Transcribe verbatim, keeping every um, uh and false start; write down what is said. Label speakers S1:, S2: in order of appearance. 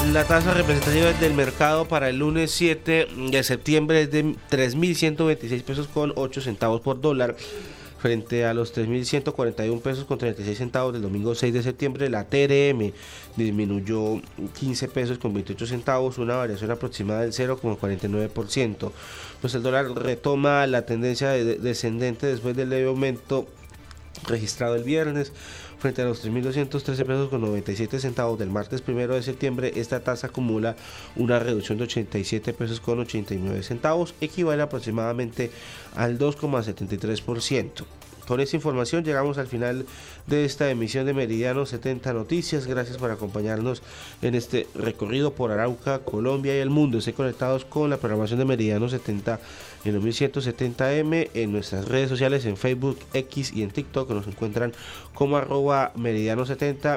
S1: La tasa representativa del mercado para el lunes siete de septiembre es de tres mil ciento veintiséis pesos con ocho centavos por dólar, frente a los tres mil ciento cuarenta y un pesos con treinta y seis centavos del domingo seis de septiembre. La T R M disminuyó quince pesos con veintiocho centavos, una variación aproximada del cero coma cuarenta y nueve por ciento. Pues el dólar retoma la tendencia de descendente después del leve aumento registrado el viernes frente a los tres mil doscientos trece pesos con noventa y siete centavos del martes primero de septiembre. Esta tasa acumula una reducción de ochenta y siete pesos con ochenta y nueve centavos, equivale aproximadamente al dos coma setenta y tres por ciento. Con esta información llegamos al final de esta emisión de Meridiano setenta Noticias. Gracias por acompañarnos en este recorrido por Arauca, Colombia y el mundo. Estén conectados con la programación de Meridiano setenta en los mil ciento setenta eme en nuestras redes sociales, en Facebook, X y en TikTok. Nos encuentran como arroba Meridiano setenta